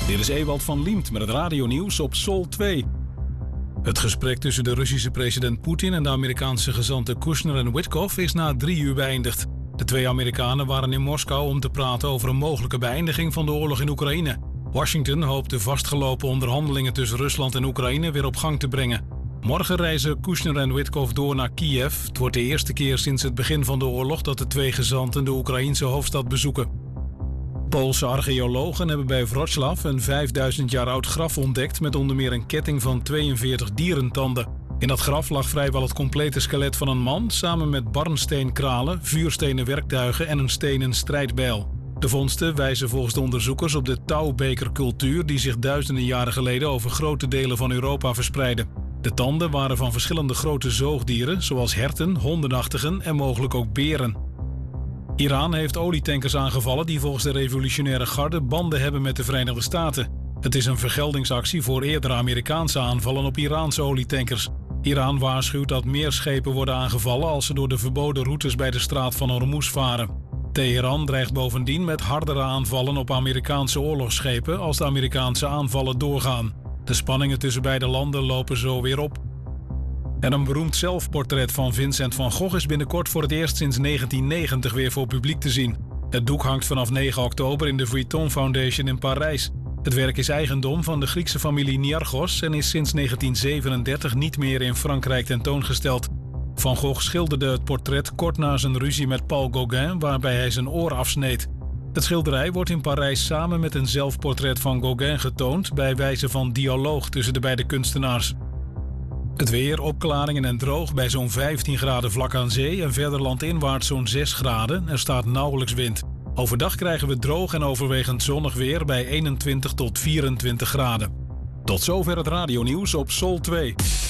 Dit is Ewald van Liemt met het radionieuws op Sol 2. Het gesprek tussen de Russische president Poetin en de Amerikaanse gezanten Kushner en Witkoff is na 3 uur beëindigd. De 2 Amerikanen waren in Moskou om te praten over een mogelijke beëindiging van de oorlog in Oekraïne. Washington hoopt de vastgelopen onderhandelingen tussen Rusland en Oekraïne weer op gang te brengen. Morgen reizen Kushner en Witkoff door naar Kiev. Het wordt de eerste keer sinds het begin van de oorlog dat de 2 gezanten de Oekraïense hoofdstad bezoeken. Poolse archeologen hebben bij Wrocław een 5000 jaar oud graf ontdekt met onder meer een ketting van 42 dierentanden. In dat graf lag vrijwel het complete skelet van een man samen met barnsteenkralen, vuurstenen werktuigen en een stenen strijdbijl. De vondsten wijzen volgens de onderzoekers op de touwbekercultuur die zich duizenden jaren geleden over grote delen van Europa verspreidde. De tanden waren van verschillende grote zoogdieren zoals herten, hondenachtigen en mogelijk ook beren. Iran heeft olietankers aangevallen die volgens de revolutionaire garde banden hebben met de Verenigde Staten. Het is een vergeldingsactie voor eerdere Amerikaanse aanvallen op Iraanse olietankers. Iran waarschuwt dat meer schepen worden aangevallen als ze door de verboden routes bij de straat van Hormuz varen. Teheran dreigt bovendien met hardere aanvallen op Amerikaanse oorlogsschepen als de Amerikaanse aanvallen doorgaan. De spanningen tussen beide landen lopen zo weer op. En een beroemd zelfportret van Vincent van Gogh is binnenkort voor het eerst sinds 1990 weer voor publiek te zien. Het doek hangt vanaf 9 oktober in de Vuitton Foundation in Parijs. Het werk is eigendom van de Griekse familie Niarchos en is sinds 1937 niet meer in Frankrijk tentoongesteld. Van Gogh schilderde het portret kort na zijn ruzie met Paul Gauguin, waarbij hij zijn oor afsneed. Het schilderij wordt in Parijs samen met een zelfportret van Gauguin getoond bij wijze van dialoog tussen de beide kunstenaars. Het weer, opklaringen en droog bij zo'n 15 graden vlak aan zee en verder landinwaarts zo'n 6 graden. Er staat nauwelijks wind. Overdag krijgen we droog en overwegend zonnig weer bij 21 tot 24 graden. Tot zover het radionieuws op Sol 2.